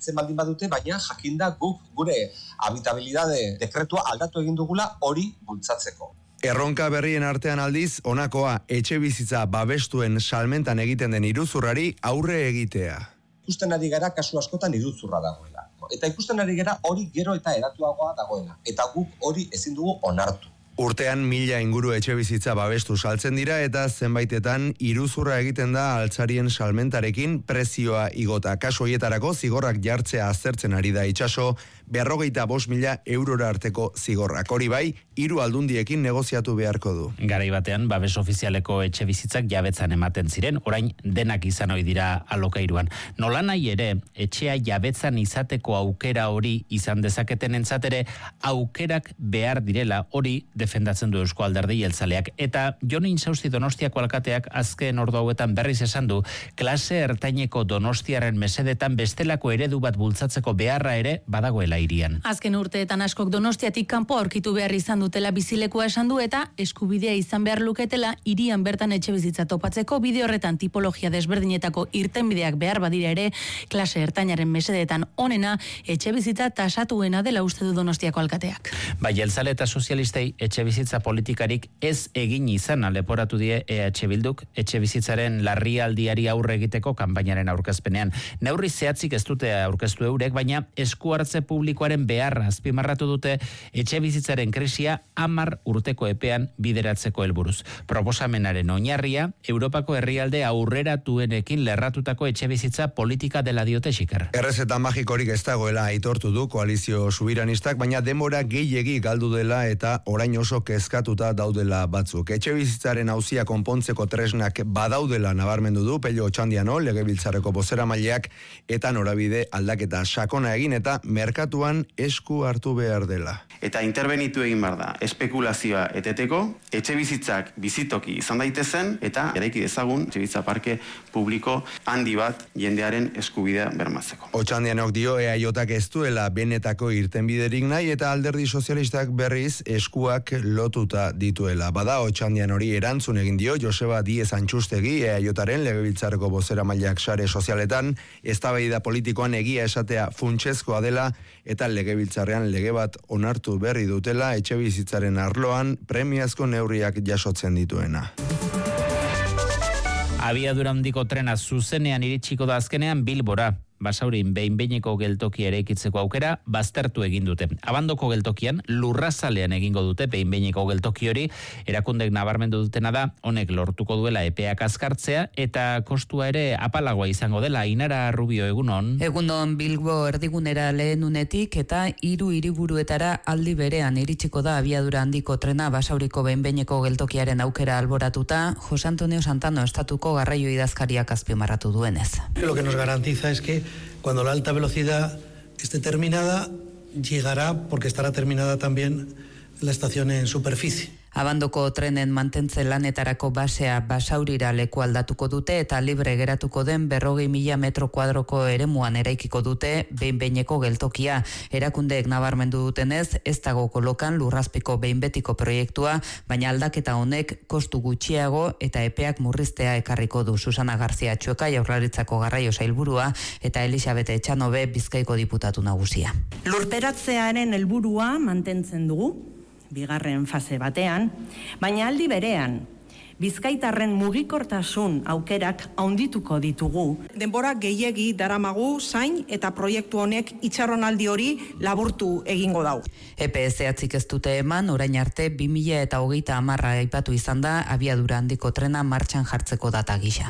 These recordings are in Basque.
hartzen baldin badute, baina jakinda guk gure habitabilidade dekretua aldatu egin dugula hori bultzatzeko. Erronka berrien artean aldiz, honakoa etxe bizitza babestuen salmentan egiten den iruzurrari aurre egitea. Ikusten ari gara kasu askotan iruzurra dagoela. Eta ikusten ari gara hori gero eta eratuagoa dagoela. Eta guk hori ezin dugu onartu. Urtean 1000 inguru etxe bizitza babestu saltzen dira eta zenbaitetan iruzurra egiten da altzarien salmentarekin prezioa igota. Kasu horietarako zigorrak jartzea aztertzen ari da itxaso, 55.000 eurora arteko zigorrak. Hori bai, 3 aldundiekin negoziatu beharko du. Garai batean babes ofizialeko etxe bizitzak jabetzan ematen ziren, orain denak izan ohi dira alokairuan. Nolanahi ere, etxea jabetzan izateko aukera hori izan dezaketen entzatere, aukerak behar direla hori defendatzen du Eusko Alderdi Jeltzaleak. Eta Jon Insausti Donostiako alkateak azken ordu hauetan berriz esan du, klase ertaineko Donostiaren mesedetan bestelako eredu bat bultzatzeko beharra ere badagoela hirian. Azken urteetan askok Donostiatik kanpo aurkitu behar izan dutela bizilekua esan du eta eskubidea izan behar luketela hirian bertan etxe bizitza topatzeko. Bide horretan tipologia desberdinetako irtenbideak behar badira ere, klase ertainaren mesedetan onena etxe bizitza tasatuena dela uste du Donostiako alkateak. Bai, Jeltzale eta sozialistei etxe bizitza politikarik ez egin izan leporatu die EH Bilduk etxe bizitzaren larrialdiari aurre egiteko kanpainaren aurkezpenean. Neurri zehatzik ez dute aurkeztu eurek, baina esku hartze publikoaren beharra azpimarratu dute etxe bizitzaren krisia 10 urteko epean bideratzeko helburuz. Proposamenaren oinarria Europako herrialde aurreratuenekin lerratutako etxe bizitza politika dela diote Xiker. Errezeta magikorik ez dagoela aitortu du koalizio subiranistak, baina denbora gehiegi galdu dela eta orain oso kezkatuta daudela batzuk. Etxe bizitzaren auzia konpontzeko tresnak badaudela nabarmendu du Pello Otxandiano, legebiltzarreko bozeramaileak, eta norabide aldaketa sakona egin eta merkatuan esku hartu behar dela. Eta interbenitu egin behar da, espekulazioa eteteko, etxe bizitzak bizitoki izan daitezen, eta eraiki dezagun etxe bizitza parke publiko handi bat jendearen eskubidea bermatzeko. Otxandianok dio EAJak ez duela benetako irtenbiderik nahi eta Alderdi Sozialistak berriz eskuak lotuta dituela. Bada Otxandian hori erantzun egin dio Joseba Díez Antxustegi EAJaren legebiltzarreko bozeramaileak sare sozialetan, eztabaida politikoan egia esatea funtsezkoa dela eta legebiltzarrean lege bat onartu berri dutela etxe bizitzaren arloan premiazko neurriak jasotzen dituena. Abiadura handiko trena zuzenean iritsiko da azkenean Bilbora. Basaurin behin-behineko geltokia eraikitzeko aukera baztertu egin dute. Abandoko geltokian lurrazalean egingo dute behin-behineko geltoki hori. Erakundek nabarmendu dutena da, honek lortuko duela epeak azkartzea eta kostua ere apalagoa izango dela. Ainara Rubio, egunon. Egunon, Bilbo erdigunera lehenunetik eta 3 hiriburuetara aldi berean iritsiko da abiadura handiko trena Basauriko behin-behineko geltokiaren aukera alboratuta, Jose Antonio Santano estatuko garraio idazkariak azpimarratu duenez. Lo que nos garantiza es que cuando la alta velocidad esté terminada, llegará, porque estará terminada también la estación en superficie. Abandoko trenen mantentze lanetarako basea Basaurira leku aldatuko dute eta libre geratuko den 40.000 metro kuadroko eremuan eraikiko dute behin-behineko geltokia. Erakundeek nabarmendu dutenez, ez dago kolokan lurrazpiko behin-betiko proiektua, baina aldaketa honek kostu gutxiago eta epeak murriztea ekarriko du. Susana Garzia Txueka, Jaurlaritzako garraio sailburua, eta Elisabete Etxanobe, Bizkaiko diputatu nagusia. Lurperatzearen helburua mantentzen dugu, bigarren fase batean, baina aldi berean, bizkaitarren mugikortasun aukerak handituko ditugu. Denbora gehiegi daramagu zain eta proiektu honek itxaronaldi hori laburtu egingo dau. EPS-atzik ez dute eman, orain arte 2030 aipatu izan da abiadura handiko trena martxan jartzeko data gisa.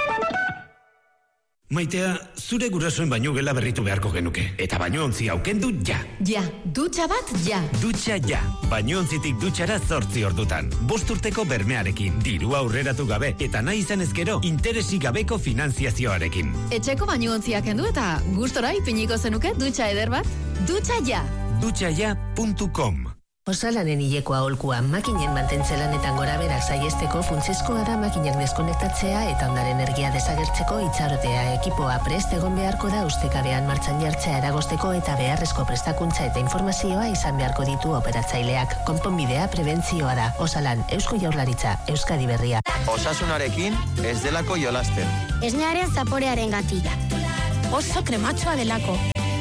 Maitea, zure gurasoen bainugela berritu beharko genuke. Eta bainuontzi aukendu ja. Ja, dutxa bat ja. Dutxa ja. Bainuontzitik dutxara 8 ordutan. 5 urteko bermearekin, dirua aurreratu gabe, eta nahi izan ezkero, interesik gabeko finanziazioarekin. Etxeko bainuontziak kendu eta gustora ipiniko zenuke dutxa eder bat? Dutxa ja. Dutxaja.com. Osalanen hileko aholkua makinen mantentze lanetan gora berak saiesteko funtsezkoa da makinak deskonektatzea eta ondare energia desagertzeko itxarotea. Ekipoa prest egon beharko da ustekabean martxan jartzea eragozteko eta beharrezko prestakuntza eta informazioa izan beharko ditu operatzaileak. Konponbidea prebentzioa da. Osalan, Eusko Jaurlaritza, Euskadi Berria. Osasunarekin ez delako jolasten. Esnearen zaporearen gatik. Oso krematxoa delako.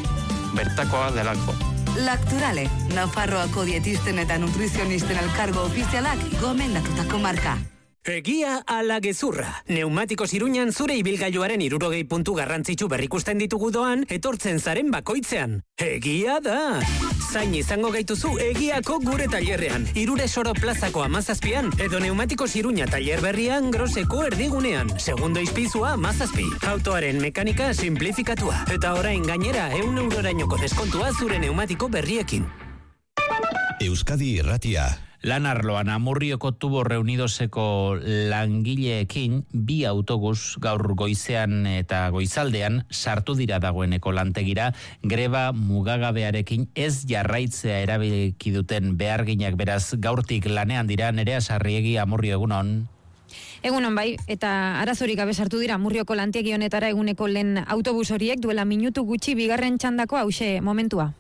bertakoa delako. Lacturale, Nafarroako dietisten eta nutrizionisten elkargo ofizialak gomendatutako marka. Egia ala gezurra. Neumatikos Iruñan zure ibilgailuaren 60 puntu garrantzitsu berrikusten ditugu doan, etortzen zaren bakoitzean. Egia da! Zain izango gaituzu egiako gure tailerrean. Irure Soro plazako 17an, edo Neumatikos Iruña tailer berrian Groseko erdigunean. Segundo izpizua 17. Autoaren mekanika simplifikatua. Eta orain gainera 100 eurorainoko deskontua zure neumatiko berriekin. Euskadi Irratia. Lan arloan Amurrioko Tubo Reunidoseko langileekin 2 autobus gaur goizean eta goizaldean sartu dira dagoeneko lantegira greba mugagabearekin ez jarraitzea erabaki duten beharginak, beraz gaurtik lanean dira. Nerea Sarriegi, Amurrio, egunon. Egunon bai, eta arazorik gabe sartu dira Amurrioko lantegi honetara eguneko lehen autobus horiek, duela minutu gutxi bigarren txandako hauxe momentua.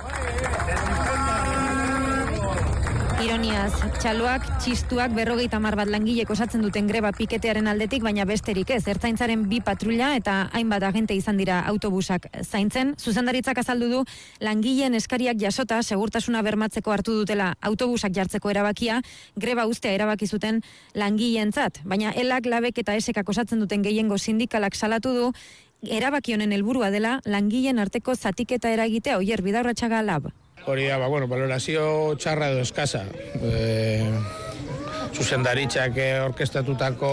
Ironiaz, txaloak, txistuak 50 bat langilek osatzen duten greba piketearen aldetik, baina besterik ez. Ertzaintzaren 2 patrulla eta hainbat agente izan dira autobusak zaintzen. Zuzendaritzak azaldu du langileen eskariak jasota segurtasuna bermatzeko hartu dutela autobusak jartzeko erabakia, greba uztea erabaki zuten langileentzat. Baina elak, labek eta esekak osatzen duten gehiengo sindikalak salatu du erabaki honen helburua dela langileen arteko zatiketa eragitea. Oier Bidaurratxaga, Lab. Hori da, valorazio txarra edo eskasa. Zuzendaritzak orkestatutako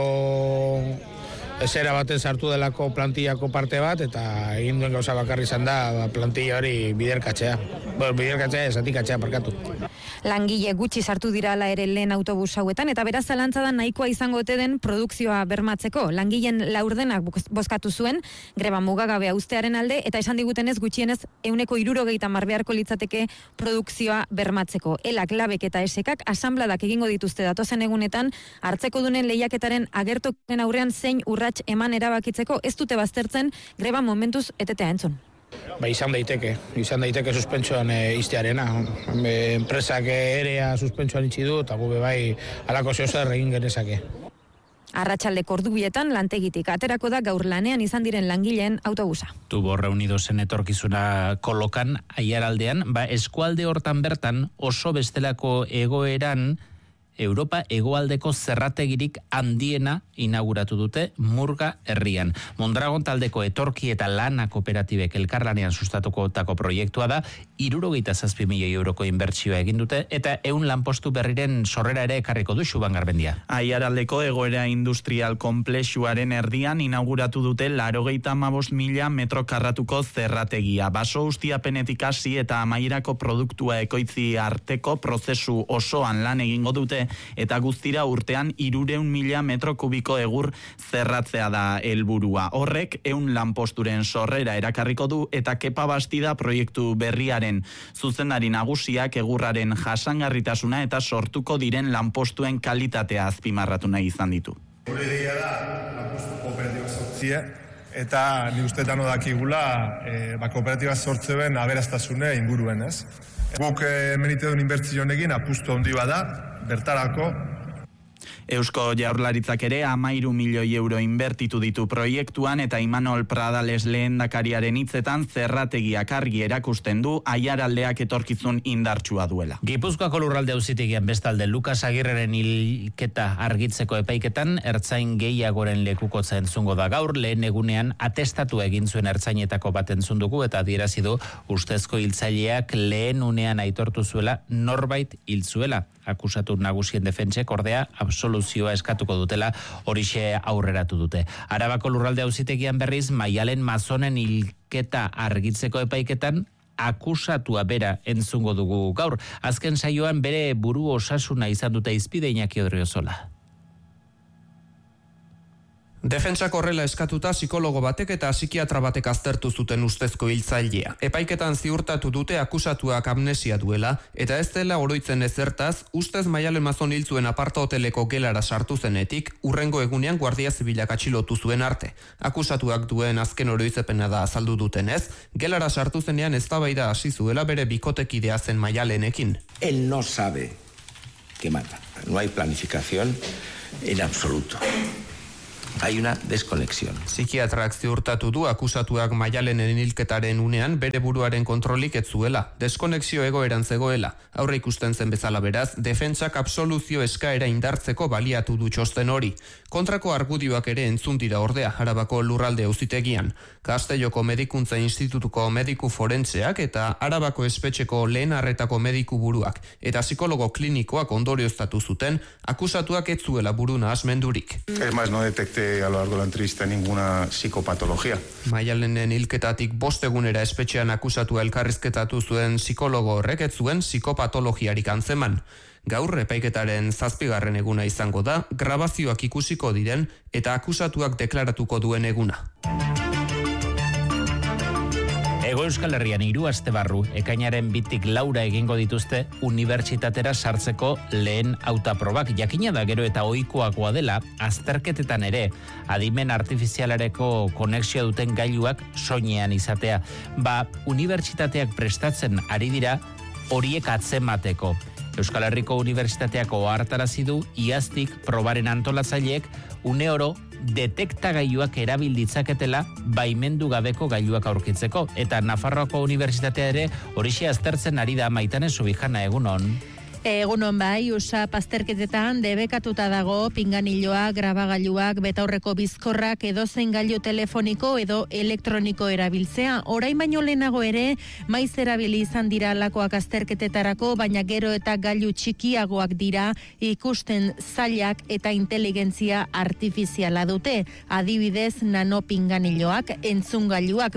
esera baten sartu delako plantillako parte bat, eta egin duen gauza bakarri izan da plantilla hori biderkatzea. Zatikatzea parkatu. Langile gutxi sartu dira ala ere lehen autobus hauetan, eta beraz zalantza da nahikoa izango ote den produkzioa bermatzeko. Langileen laurdenak bozkatu zuen, greba mugagabea uztearen alde, eta esan digutenez gutxienez 160 beharko litzateke produkzioa bermatzeko. Elak, labek eta esekak asambladak egingo dituzte datozen egunetan, hartzeko dunen lehiaketaren agertoken aurrean zein urrats eman erabakitzeko, ez dute baztertzen greba momentuz etetea entzun. Izan daiteke suspentsoan iztearena. Enpresak erea suspentsoan itxi du, eta gube bai alako zeozer egin genezake. Arratsaldeko ordubietan lantegitik aterako da gaur lanean izan diren langileen autobusa. Tubo Reunidosen etorkizuna kolokan aiaraldean, eskualde hortan bertan oso bestelako egoeran Europa hegoaldeko zerrategirik handiena inauguratu dute Murga herrian. Mondragon taldeko etorki eta lana kooperatibek elkarlanean sustatutako proiektua da, 67.000 euroko inbertsioa egin dute, eta 100 lanpostu berriren sorrera ere ekarriko du Xuban Garbendia. Aiaraldeko egoera industrial konplexuaren erdian inauguratu dute 85.000 metro karratuko zerrategia. Baso ustiapenetik hasi eta amaierako produktua ekoitzi arteko prozesu osoan lan egingo dute, eta guztira urtean 300.000 metro kubiko egur zerratzea da helburua. Horrek 100 lanposturen sorrera erakarriko du, eta Kepa Bastida proiektu berriaren zuzendari nagusiak egurraren jasangarritasuna eta sortuko diren lanpostuen kalitatea azpimarratu nahi izan ditu. Gure ideia da lanpostu kooperatiba sortzea, eta ni ustetan odakigula kooperatiba sortzeen aberastasune inguruen, ez? Guk menite duen inbertzio honekin apustu handi bada, bertarako. Eusko Jaurlaritzak ere 13 milioi euro inbertitu ditu proiektuan, eta Imanol Pradales lehendakariaren hitzetan zerrategiak argi erakusten du aiaraldeak etorkizun indartsua duela. Gipuzkoako lurralde auzitegian bestalde Lukas Agirreren hilketa argitzeko epaiketan ertzain gehiagoren lekukotza entzungo da gaur. Lehen egunean atestatu egin zuen ertzainetako bat entzun dugu, eta adierazi du ustezko hiltzaileak lehen unean aitortu zuela norbait hil zuela. Akusatu nagusien defentsek ordea absoluzioa eskatuko dutela horixe aurreratu dute. Arabako lurralde auzitegian berriz Maialen Mazonen hilketa argitzeko epaiketan akusatua bera entzungo dugu gaur. Azken saioan bere buru osasuna izan dute hizpide Iñaki Odriozola. Defentsak horrela eskatuta psikologo batek eta psikiatra batek aztertu zuten ustezko hiltzailea. Epaiketan ziurtatu dute akusatuak amnesia duela, eta ez dela oroitzen ezertaz, ustez Maialen Mazon hil zuen aparta hoteleko gelara sartu zenetik, urrengo egunean Guardia Zibilak atxilotu zuen arte. Akusatuak duen azken oroitzepena da azaldu dutenez, gelara sartu zenean eztabaida hasi zuela bere bikotekidea zen Maialenekin. Él no sabe que mata. No hay planificación en absoluto. hay una desconexión. Psikiatrak ziurtatu du akusatuak Maialenen hilketaren unean bere buruaren kontrolik ez zuela, deskonexio egoeran zegoela. Aurre ikusten zen bezala beraz, defentsak absoluzio eskaera indartzeko baliatu du txosten hori. Kontrako argudioak ere entzun dira ordea, Arabako lurralde auzitegian. Castelloko Medikuntza Institutuko mediku forentseak eta Arabako espetxeko lehen arretako mediku buruak eta psikologo klinikoak ondorioztatu zuten, akusatuak ez zuela buru nahasmendurik. Es más, no detecté a lo largo de la entrevista ninguna psicopatología. Maialenen hilketatik 5 egunera espetxean akusatua elkarrizketatu zuen psikologo horrek ez zuen psikopatologiarik antzeman. Gaur epaiketaren 7. eguna izango da, grabazioak ikusiko diren eta akusatuak deklaratuko duen eguna. Hego Euskal Herrian 3 aste barru, ekainaren 2tik 4 egingo dituzte unibertsitatera sartzeko lehen hautaprobak. Jakina da gero eta ohikoagoa dela, azterketetan ere, adimen artifizialareko konexioa duten gailuak soinean izatea. Unibertsitateak prestatzen ari dira horiek atzemateko. Euskal Herriko Unibertsitateak ohartarazi du iaztik probaren antolatzaileek une oro detektagailuak erabil ditzaketela baimendu gabeko gailuak aurkitzeko. Eta Nafarroako Unibertsitatea ere horixe aztertzen ari da. Maitane Subijana, egunon. Egunon bai, USAP azterketetan debekatuta dago pinganilloak, grabagailuak, betaurreko bizkorrak, edozein gailu telefoniko edo elektroniko erabiltzea. Orain baino lehenago ere, maiz erabili izan dira lakoak azterketetarako, baina gero eta gailu txikiagoak dira, ikusten zailak eta inteligentzia artifiziala dute. Adibidez, nano pinganilloak, entzungailuak,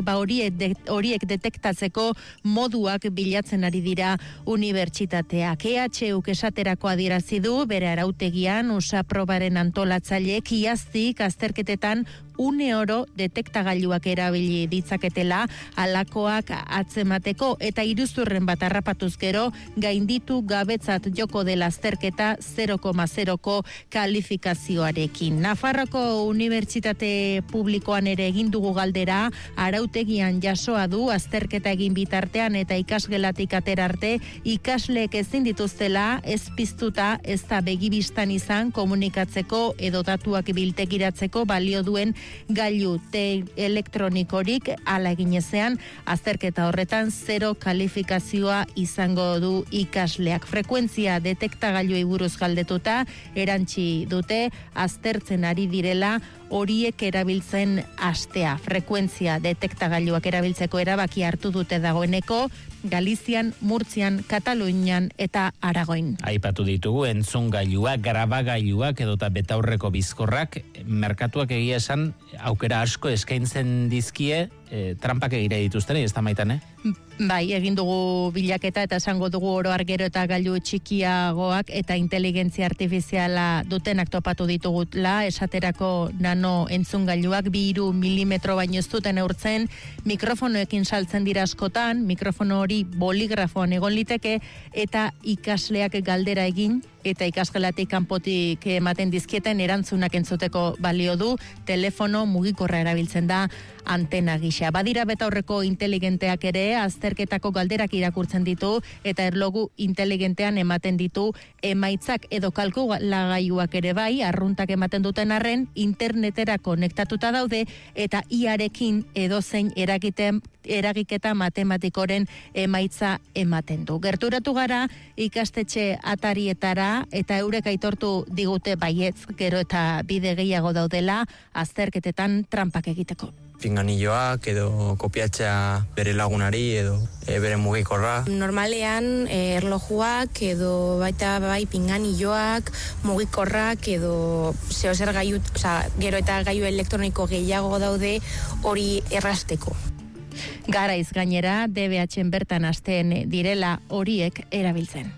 horiek detektatzeko moduak bilatzen ari dira unibertsitateak. EHUk esaterako adierazi du bere arautegian USAP probaren antolatzaileek iaztik azterketetan une oro detektagailuak erabili ditzaketela alakoak atzemateko eta iruzurren bat harrapatuz gero gainditu gabetzat joko dela azterketa 0,0ko kalifikazioarekin. Nafarroko Unibertsitate Publikoan ere egin dugu galdera, arautegian jasoa du azterketa egin bitartean eta ikasgelatik atera arte ikasleek ezin dituztela ez piztuta ez da begibistan izan komunikatzeko edo datuak biltegiratzeko balio duen gailu elektronikorik ala eginezean azterketa horretan 0 kalifikazioa izango du ikasleak. Frekuentzia detektagailuei buruz galdetuta erantzi dute aztertzen ari direla horiek erabiltzen hastea. Frekuentzia detektagailuak erabiltzeko erabaki hartu dute dagoeneko Galizian, Murtzian, Katalunian eta Aragoin. Aipatu ditugu entzungailuak, grabagailuak edota betaurreko bizkorrak, merkatuak egia esan aukera asko eskaintzen dizkie trampak egire dituzten, ez da Maitane? Bai, egin dugu bilaketa eta esango dugu oro argero eta gailu txikiagoak eta inteligentzia artifiziala dutenak topatu ditugula, esaterako nano entzungailuak 2-3 milimetro baino ez duten neurtzen, mikrofonoekin saltzen dira askotan, mikrofono hori boligrafoan egon liteke eta ikasleak galdera egin eta ikasgelatik kanpotik ematen dizkieten erantzunak entzuteko balio du, telefono mugikorra erabiltzen da antena gisa. Badira betaurreko inteligenteak ere azterketako galderak irakurtzen ditu eta erlogu inteligentean ematen ditu emaitzak edo kalkulagailuak ere bai, arruntak ematen duten arren internetera konektatuta daude eta iarekin edozein eragiketa matematikoren emaitza ematen du. Gerturatu gara ikastetxe atarietara eta eurek aitortu digute baietz, gero eta bide gehiago daudela azterketetan trampak egiteko. Pinganilloak edo kopiatzea bere lagunari edo bere mugikorra. Normalean erlojuak edo baita bai pinganilloak, mugikorrak edo zeozer gailu, gero eta gailu elektroniko gehiago daude hori errasteko. Garaiz gainera, DBH-en bertan hasten direla horiek erabiltzen.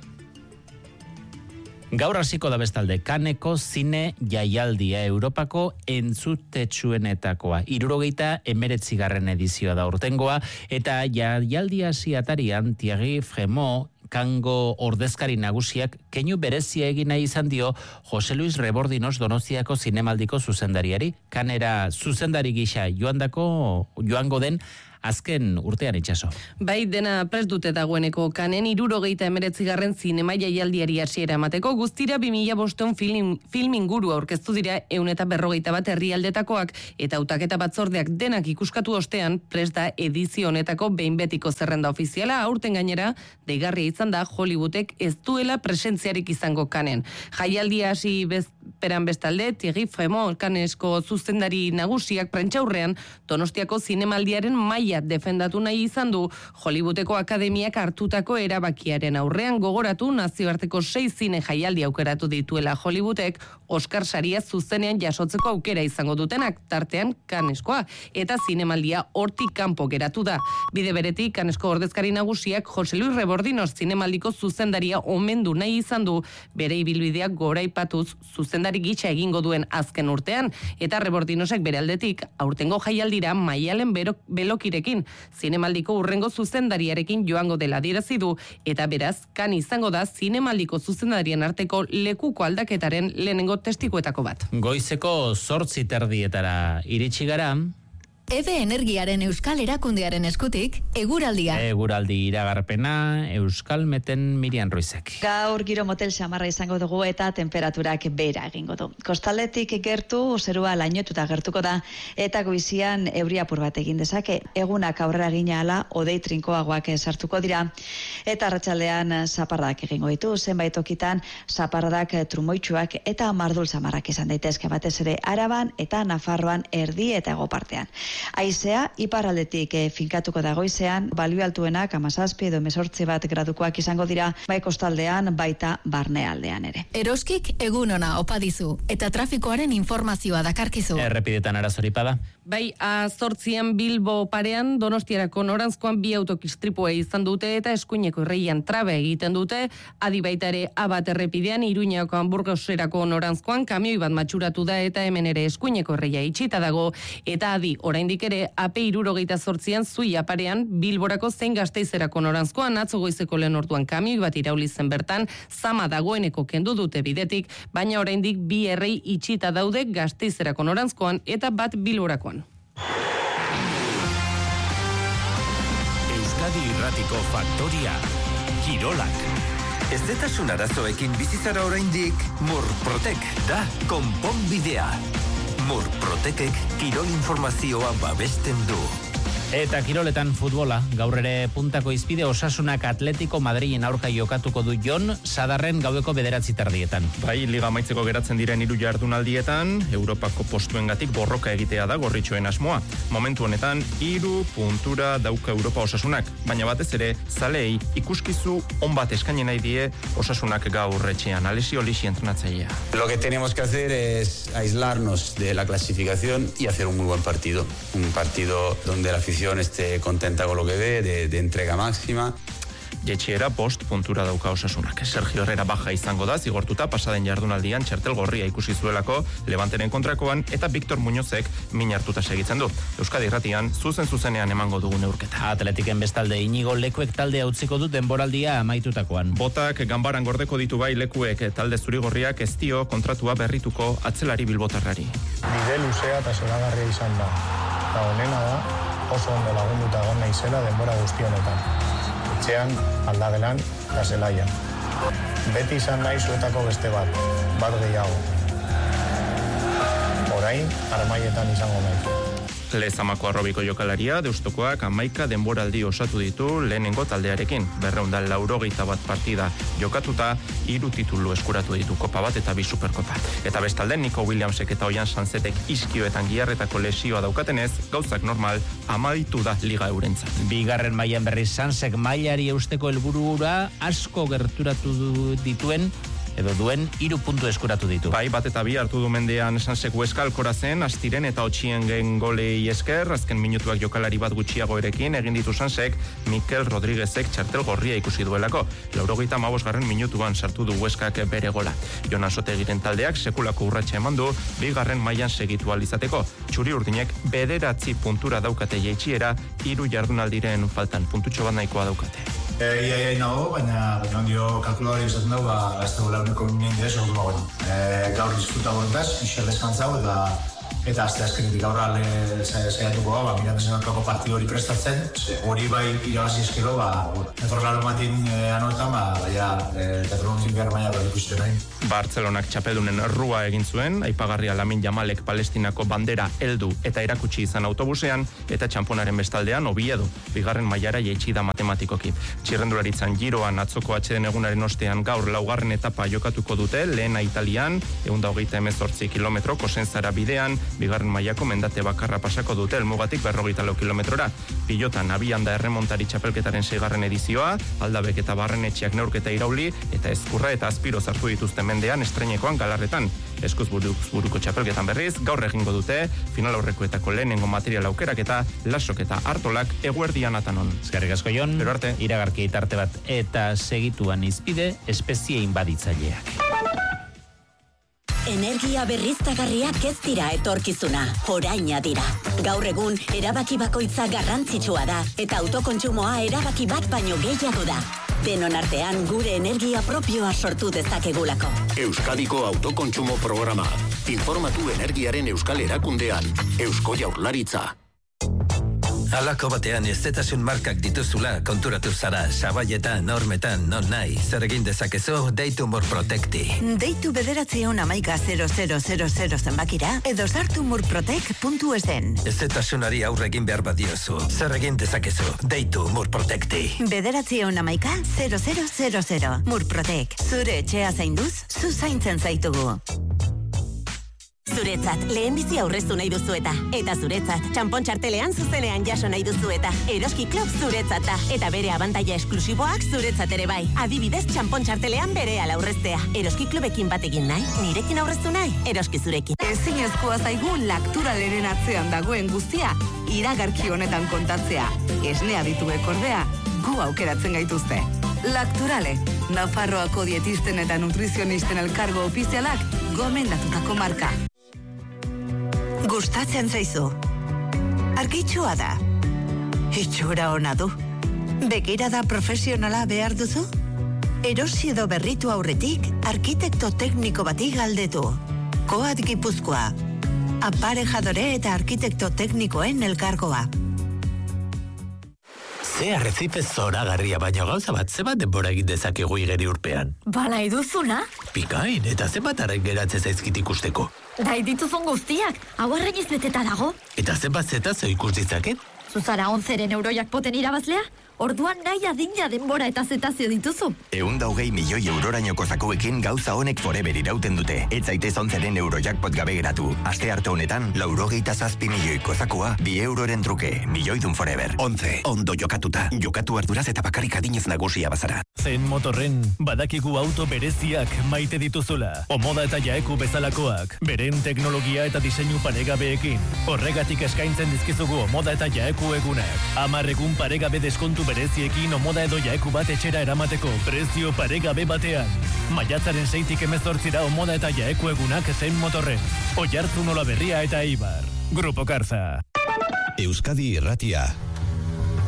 Gaur hasiko da bestalde, Kaneko zine jaialdia Europako entzutetsuenetakoa. 79. edizioa da urtengoa, eta jaialdia atarian Thierry Fremont, Kango ordezkari nagusiak keinu berezia egin nahi izan dio Jose Luis Rebordinos Donostiako zinemaldiko zuzendariari. Kanera zuzendari gisa joango den azken urtean itxaso. Bai, dena prest dute dagoeneko kanen 79. zinema jaialdiari hasiera emateko guztira 2500 film inguru aurkeztu dira 151 herrialdetakoak eta hautaketa batzordeak denak ikuskatu ostean prest da edizio honetako behin betiko zerrenda ofiziala. Aurten gainera deigarria izan da Hollywoodek ez duela presentziarik izango kanen. Jaialdia hasi bezperan bestalde Thierry Fremont kanesko zuzendari nagusiak prentsaurrean Donostiako zinemaldiaren maila defendatu nahi izan du Hollywoodeko akademiak hartutako erabakiaren aurrean. Gogoratu nazioarteko 6 zine jaialdi aukeratu dituela Hollywoodek Oscar saria zuzenean jasotzeko aukera izango dutenak, tartean kaneskoa, eta zinemaldia hortik kanpo geratu da. Bide beretik kanesko ordezkari nagusiak Jose Luis Rebordinos zinemaldiko zuzendaria omendu nahi izan du bere ibilbideak goraipatuz zuzendari gitxa egingo duen azken urtean, eta Rebordinosek bere aldetik aurtengo jaialdira Maialen Belokirekin zinemaldiko urrengo zuzendariarekin joango dela adierazi du, eta beraz kan izango da zinemaldiko zuzendarien arteko lekuko aldaketaren lehenengo testikuetako bat. Goizeko 8:30 iritsi gara. EVE Energiaren Euskal Erakundearen eskutik, eguraldia. Eguraldi iragarpena, Euskalmeten Mirian Ruizek. Gaur giro motel xamarra izango dugu eta temperaturak behera egingo du. Kostaldetik gertu, zerua lainotuta gertuko da, eta goizian euri apur bat egin dezake. Egunak aurrera gina ala, odei trinkoagoak sartuko dira, eta arratsaldean zaparradak egingo ditu, zenbait tokitan zaparradak trumoitsuak eta mardul zamarrak izan daitezke, batez ere Araban eta Nafarroan erdi eta hego partean. Haizea iparraldetik finkatuko da goizean, balio altuenak 17 edo 18 gradukoak izango dira, bai kostaldean baita barnealdean ere. Eroskik egun ona opa dizu eta trafikoaren informazioa dakarkizu. Errepidetan arazoripada. Bai, A8an Bilbo parean Donostiarako noranzkoan 2 autokistripua izan dute eta eskuineko irreian trabe egiten dute, adi baita ere A1 errepidean Iruñako Burgoserako noranzkoan kamioi bat matxuratu da eta hemen ere eskuineko irreia itxita dago, eta adi oraindik ere AP78an Zuia parean Bilborako zein Gasteizerako noranzkoan atzo goizeko lehen orduan kamioi bat irauli zen bertan, zama dagoeneko kendu dute bidetik, baina oraindik 2 errei itxita daude Gasteizerako noranzkoan eta bat Bilborakoan. Euskadi Irratiko Faktoria, Kirolak. Ez detasun arazoekin bizizara oraindik, Murprotek da konponbidea. Murprotekek kirol informazioa babesten du. Eta kiroletan futbola, gaur ere puntako izpide Osasunak Atletico Madrilen aurka jokatuko du Jon Sadarren gaueko 9:30. Bai, liga amaitzeko geratzen diren 3 jardunaldietan, Europako postuengatik borroka egitea da gorritxoen asmoa. Momentu honetan 3 puntura dauka Europa Osasunak, baina batez ere zaleei ikuskizu on bat eskaini nahi die Osasunak gaur etxean. Alessio Lixi entrenatzailea. Lo que tenemos que hacer es aislarnos de la clasificación y hacer un muy buen partido. Un partido donde la afición esté contenta con lo que ve, de entrega máxima. Jetxiera bost puntura dauka Osasunak. Sergio Herrera baja izango da, zigortuta pasaden jardunaldian txartel gorria ikusi zuelako Levanteren kontrakoan, eta Victor Muñozek min hartuta segitzen du. Euskadi Irratian zuzenean emango dugu neurketa. Atletiken bestalde Inigo Lekuek taldea utziko du denboraldia amaitutakoan. Botak ganbaran gordeko ditu bai Lekuek talde zurigorriak ez dio kontratua berrituko atzelari bilbotarrari. Bide luzea eta zoragarria izan da. Eta honena da, oso ondo lagunduta egon naizela denbora guzti honetan. Etxean, aldagelan, eta zelaian. Beti izan nahi zuetako beste bat gehiago. Orain, armaietan izango nahi. Lezamako arrobiko jokalaria, Deustokoak 11 denboraldi osatu ditu lehenengo taldearekin. 281 partida jokatuta, 3 titulu eskuratu ditu, kopa bat eta 2 superkopa. Eta bestalde, Nico Williamsek eta Oian Sanzetek iskioetan giharretako lesioa daukatenez, gauzak normal amaitu da liga eurentzat. Bigarren mailan berriz Sanzek mailari eusteko helburura asko gerturatu dituen edo duen 3 puntu eskuratu ditu. Bai, bat eta 2 hartu du mendean Sanzek Huesca Alcorazen, Astiren eta Otxiengen golei esker, azken minutuak jokalari bat gutxiago erekin, egin ditu Sanzek, Mikel Rodríguezek txartel gorria ikusi duelako. 95. minutuan sartu du Huescak bere gola. Jonas Otegiren taldeak sekulako urratsa eman du, 2. mailan segitu alizateko. Txuri urdinek 9 puntura daukate jaitsiera, 3 jardunaldiren faltan puntutxo bat nahikoa daukate. Ia nago, baina ondio kalkuladori izaten dago, ez dago launeko minien direz, gaur disfruta gorentaz, Michel deskantzau, eta eta azkenetik aurra saiatuko Mirandesen partidu hori prestatzen, hori bai irabazi eskero, Metrolaro matin anoetan, Teatronontzin behar maia ikusten nahi. Bartzelonak txapeldunen rua egin zuen, aipagarria Lamin Jamalek Palestinako bandera heldu eta erakutsi izan autobusean, eta txamponaren bestaldean Oviedo, bigarren mailara jaitsi da matematikoki. Txirrendularitzan giroan atzoko atxeden egunaren ostean gaur laugarren etapa jokatuko dute, lehena Italian, 138 kilometro, Kosenzara bidean, bigarren mailako mendate bakarra pasako dute, elmugatik 44 kilometrora. Pilotan abian da erremontari txapelketaren 6. edizioa, Aldabek eta Barrenetxeak neurketa irauli, eta Ezkurra eta Azpiro zartu dituzten mendean estreinekoan galarretan. Eskuz buruko txapelketan berriz, gaur egingo dute, final aurrekoetako lehenengo material aukerak eta lasok eta hartolak eguerdian atanon. Eskerrik asko Jon, pero arte, iragarki tarte bat eta segituan izpide espezie inbaditzaileak. Energia berriztagarriak ez dira etorkizuna, oraina dira. Gaur egun, erabaki bakoitza garrantzitsua da, eta autokontsumoa erabaki bat baino gehiago da. Denon artean gure energia propioa sortu dezakegulako. Euskadiko autokontsumo programa. Informatu energiaren euskal erakundean. Eusko Jaurlaritza. Halako batean ezetasun markak dituzula konturatu zara sabaietan, normetan, non nahi. Zer egin dezakezu, deitu Murprotekti. Deitu 911-0000 zenbakira edo sartu murprotek.esen. Ezetasunari aurre egin behar badiozu. Zer egin dezakezu, deitu Murprotekti. 911-0000. Murprotek. Zure etxea zainduz, zu zaintzen zaitugu. Zuretzat, lehenbizi aurreztu nahi duzu eta zuretzat, txampon txartelean zuzenean jaso nahi duzu eta Eroski Club zuretzat da, eta bere abantaila esklusiboak zuretzat ere bai. Adibidez, txampon txartelean berehala aurreztea. Eroski Clubekin batekin nahi, nirekin aurreztu nahi, Eroski zurekin. Ezinezkoa zaigu Lakturaleren atzean dagoen guztia, iragarki honetan kontatzea. Esnea dituek ordea, gu aukeratzen gaituzte. Lakturale, Nafarroako dietisten eta nutrizionisten elkargo ofizialak gomendatutako marka. Gustatzen zaizu. Argitsua da. Itxura ona du. Begirada profesionala behar duzu? Erosi edo berritu aurretik, arkitekto tekniko bati galdetu. Koat Gipuzkoa. Aparejadore eta arkitekto teknikoen elkargoa. Ze arrezipe zoragarria baino gauza bat, zebat denbora egin dezakegu igeri urpean. Nahi duzuna? Pikain, eta zebat arren geratzen zaizkit ikusteko. Nahi dituzun guztiak, hau arregiz beteta dago. Eta zenbat zetazo ikus ditzaket? Zuzara 11 eurojakpoten irabazlea? Orduan nahi adina denbora eta zetazio dituzu. 120 milioi eurorainoko zakuekin gauza honek forever irauten dute. Ez zaitez 11 eurojakpot gabe geratu. Aste arte honetan, 97 milioiko zakua, 2 euroren truke, milioidun forever. 11, ondo jokatuta. Jokatu arduraz eta bakarrik adinez nagusia bazara. Zen motorren, badakigu auto bereziak maite dituzula. Omoda eta jaeku bezalakoak, beren teknologia eta diseinu paregabeekin. Horregatik eskaintzen dizkizugu omoda eta jaeku egunak. 10 egun paregabe deskontu bereziekin omoda edo jaeku bat etxera eramateko prezio paregabe batean. Maiatzaren 6tik 18 omoda eta jaeku egunak Zen motorren. Oiartzun Olaberria eta Eibar. Grupo Karza. Euskadi Irratia.